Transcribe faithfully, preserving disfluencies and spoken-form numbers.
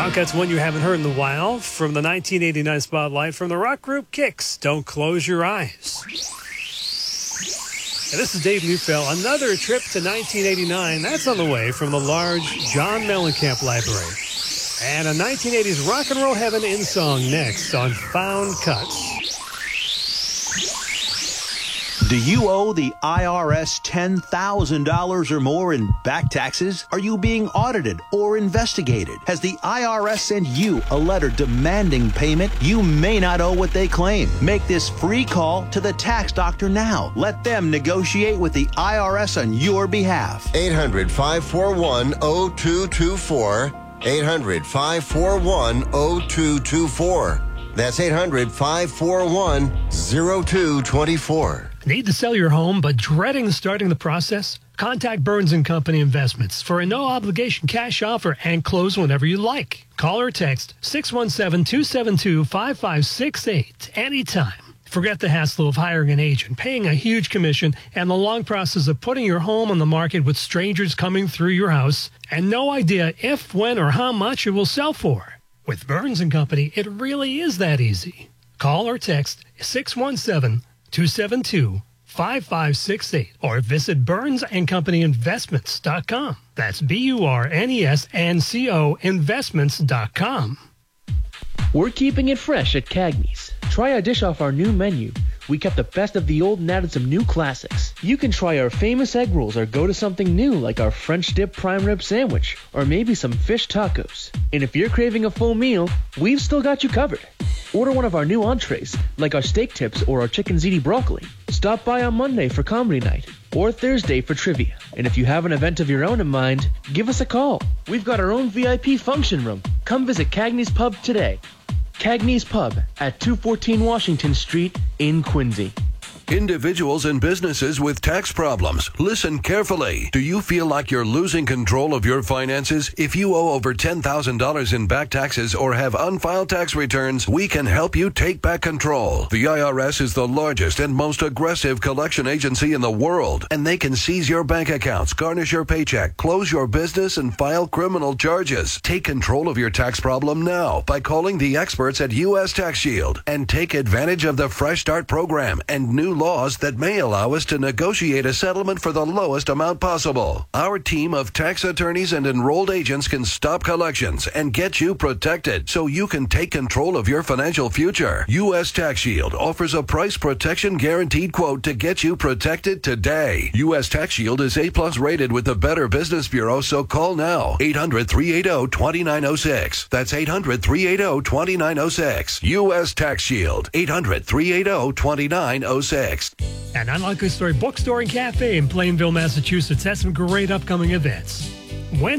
That's one you haven't heard in a while from the nineteen eighty-nine Spotlight from the rock group Kix. Don't Close Your Eyes. And this is Dave Neufeld. Another trip to nineteen eighty-nine. That's on the way from the large John Mellencamp Library. And a nineteen eighties rock and roll heaven in song next on Found Cuts. Do you owe the I R S ten thousand dollars or more in back taxes? Are you being audited or investigated? Has the I R S sent you a letter demanding payment? You may not owe what they claim. Make this free call to the tax doctor now. Let them negotiate with the I R S on your behalf. eight hundred, five four one, zero two two four. eight hundred, five four one, zero two two four. That's eight hundred, five four one, zero two two four. Need to sell your home but dreading starting the process? Contact Burns and Company Investments for a no-obligation cash offer and close whenever you like. Call or text six one seven, two seven two, five five six eight anytime. Forget the hassle of hiring an agent, paying a huge commission, and the long process of putting your home on the market with strangers coming through your house and no idea if, when, or how much it will sell for. With Burns and Company, it really is that easy. Call or text six one seven, two seven two, five five six eight or visit burns and company investments dot com. That's B U R N E S N C O investments dot com. We're keeping it fresh at Cagney's. Try a dish off our new menu. We kept the best of the old and added some new classics. You can try our famous egg rolls or go to something new like our French dip prime rib sandwich or maybe some fish tacos. And if you're craving a full meal, we've still got you covered. Order one of our new entrees like our steak tips or our chicken ziti broccoli. Stop by on Monday for comedy night or Thursday for trivia. And if you have an event of your own in mind, give us a call. We've got our own V I P function room. Come visit Cagney's Pub today. Cagney's Pub at two fourteen Washington Street in Quincy. Individuals and businesses with tax problems, listen carefully. Do you feel like you're losing control of your finances? If you owe over ten thousand dollars in back taxes or have unfiled tax returns, we can help you take back control. The I R S is the largest and most aggressive collection agency in the world, and they can seize your bank accounts, garnish your paycheck, close your business, and file criminal charges. Take control of your tax problem now by calling the experts at U S Tax Shield and take advantage of the Fresh Start program and new laws that may allow us to negotiate a settlement for the lowest amount possible. Our team of tax attorneys and enrolled agents can stop collections and get you protected so you can take control of your financial future. U S Tax Shield offers a price protection guaranteed quote to get you protected today. U S Tax Shield is A plus rated with the Better Business Bureau, so call now. eight hundred, three eight zero, two nine zero six. That's eight hundred, three eight zero, two nine zero six. U S Tax Shield. eight hundred, three eight zero, two nine zero six. And Unlikely Story Bookstore and Cafe in Plainville, Massachusetts has some great upcoming events. When